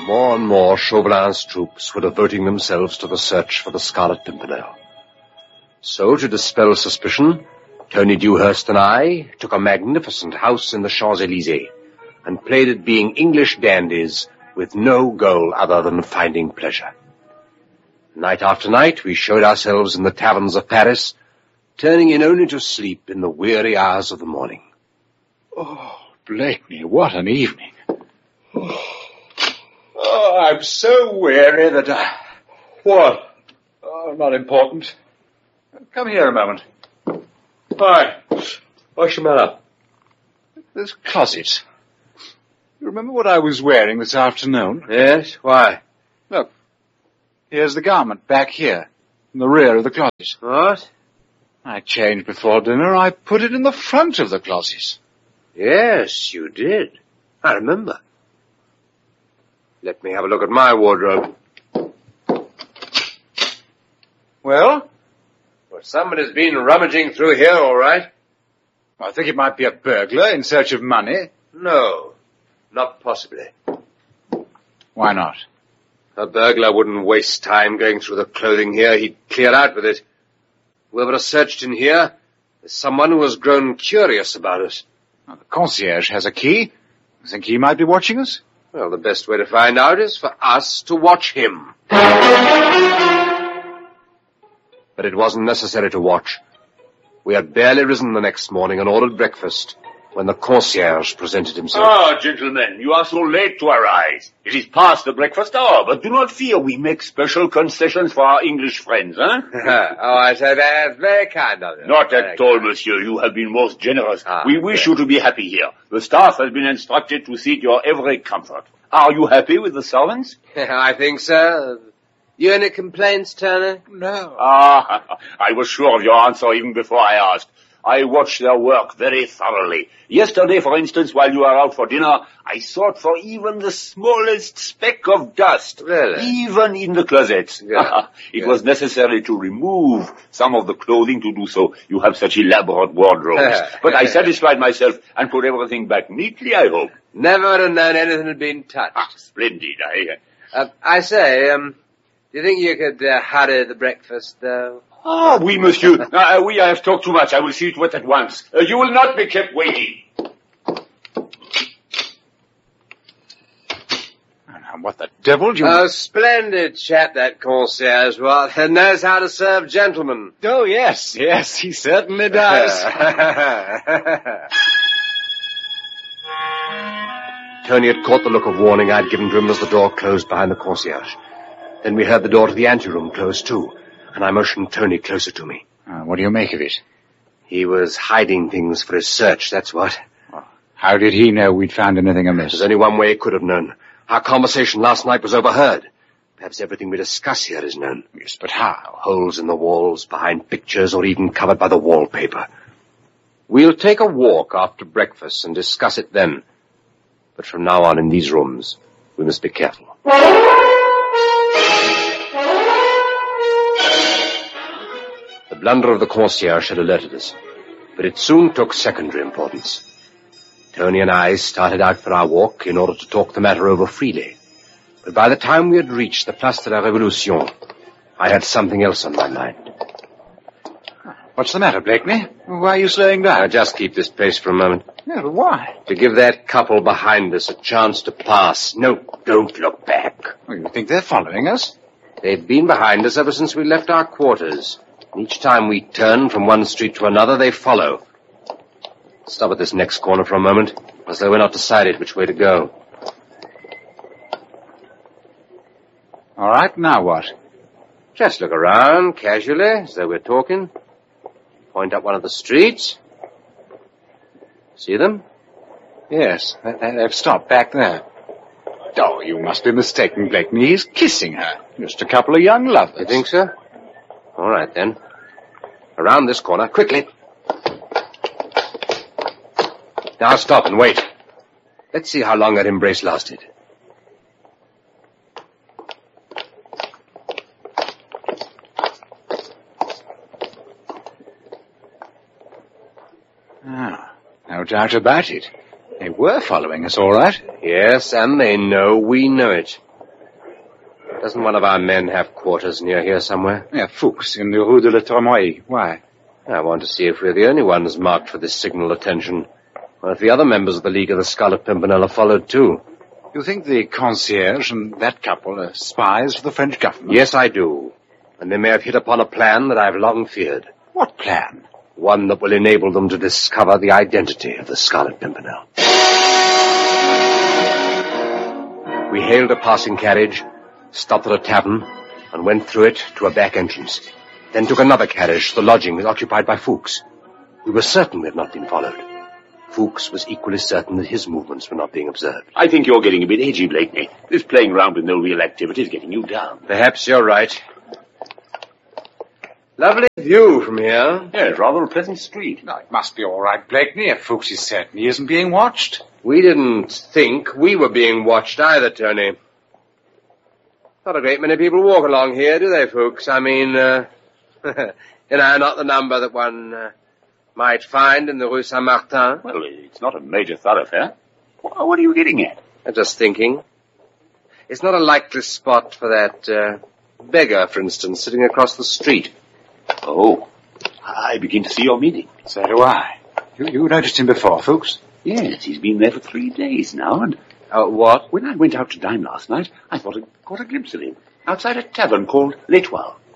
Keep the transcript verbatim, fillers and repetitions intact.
More and more Chauvelin's troops were devoting themselves to the search for the Scarlet Pimpernel. So, to dispel suspicion, Tony Dewhurst and I took a magnificent house in the Champs-Élysées and played at being English dandies with no goal other than finding pleasure. Night after night, we showed ourselves in the taverns of Paris, turning in only to sleep in the weary hours of the morning. Oh, Blakeney, what an evening. Oh, oh I'm so weary that I... What? Oh, not important. Come here a moment. Hi. What's the matter? This closet. You remember what I was wearing this afternoon? Yes, why? Look, here's the garment back here, in the rear of the closet. What? I changed before dinner. I put it in the front of the closet. Yes, you did. I remember. Let me have a look at my wardrobe. Well? Well, somebody's been rummaging through here, all right. I think it might be a burglar in search of money. No, not possibly. Why not? A burglar wouldn't waste time going through the clothing here. He'd clear out with it. Whoever has searched in here is someone who has grown curious about us. Well, the concierge has a key. You think he might be watching us? Well, the best way to find out is for us to watch him. But it wasn't necessary to watch. We had barely risen the next morning and ordered breakfast when the concierge presented himself. Ah, gentlemen, you are so late to arise. It is past the breakfast hour, but do not fear, we make special concessions for our English friends, huh? Oh, I say that's very kind of you. Not at all, monsieur. You have been most generous. Ah, we wish yes. you to be happy here. The staff has been instructed to seek your every comfort. Are you happy with the servants? I think so. You any complaints, Turner? No. Ah, I was sure of your answer even before I asked. I watched their work very thoroughly. Yesterday, for instance, while you were out for dinner, I sought for even the smallest speck of dust. Really? Even in the closets. Yeah. It Yeah. was necessary to remove some of the clothing to do so. You have such elaborate wardrobes. But I satisfied myself and put everything back neatly, I hope. Never would have known anything had been touched. Ah, splendid. I, Uh, I say, um, do you think you could uh, hurry the breakfast, though? Ah, oui, monsieur. uh, oui, I have talked too much. I will see to it at once. Uh, you will not be kept waiting. And what the devil do you... A splendid chap, that concierge was. He knows how to serve gentlemen. Oh, yes, yes, he certainly does. Tony had caught the look of warning I'd given to him as the door closed behind the concierge. Then we heard the door to the anteroom close, too, and I motioned Tony closer to me. Uh, what do you make of it? He was hiding things for his search, that's what. Well, how did he know we'd found anything amiss? There's only one way he could have known. Our conversation last night was overheard. Perhaps everything we discuss here is known. Yes, but how? Holes in the walls, behind pictures, or even covered by the wallpaper. We'll take a walk after breakfast and discuss it then. But from now on in these rooms, we must be careful. The blunder of the concierge had alerted us, but it soon took secondary importance. Tony and I started out for our walk in order to talk the matter over freely. But by the time we had reached the Place de la Révolution, I had something else on my mind. What's the matter, Blakeney? Why are you slowing down? Now, just keep this pace for a moment. Yeah, but why? To give that couple behind us a chance to pass. No, don't look back. Well, you think they're following us? They've been behind us ever since we left our quarters. And each time we turn from one street to another, they follow. Stop at this next corner for a moment, as though we're not decided which way to go. All right, now what? Just look around, casually, as though we're talking. Point up one of the streets. See them? Yes, they, they, they've stopped back there. Oh, you must be mistaken, Blakeney. He's kissing her. Just a couple of young lovers. You think so? All right, then. Around this corner, quickly. Now stop and wait. Let's see how long that embrace lasted. Ah, no doubt about it. They were following us, all right. Yes, and they know we know it. Doesn't one of our men have quarters near here somewhere? Yeah, Fuchs, in the Rue de la Tremoille. Why? I want to see if we're the only ones marked for this signal attention, or if the other members of the League of the Scarlet Pimpernel are followed too. You think the concierge and that couple are spies for the French government? Yes, I do. And they may have hit upon a plan that I've long feared. What plan? One that will enable them to discover the identity of the Scarlet Pimpernel. We hailed a passing carriage, stopped at a tavern, and went through it to a back entrance. Then took another carriage to the lodging occupied by Fuchs. We were certain we had not been followed. Fuchs was equally certain that his movements were not being observed. I think you're getting a bit edgy, Blakeney. This playing around with no real activity is getting you down. Perhaps you're right. Lovely view from here. Yes, rather a pleasant street. No, it must be all right, Blakeney, if Fuchs is certain he isn't being watched. We didn't think we were being watched either, Tony. Not a great many people walk along here, do they, Fuchs? I mean, uh, you know, not the number that one uh, might find in the Rue Saint-Martin. Well, it's not a major thoroughfare. What are you getting at? I'm just thinking. It's not a likely spot for that uh, beggar, for instance, sitting across the street. Oh, I begin to see your meaning. So do I. You, you noticed him before, Fuchs? Yes, he's been there for three days now, and... Uh, what? When I went out to dine last night, I thought I caught a glimpse of him outside a tavern called L'Etoile.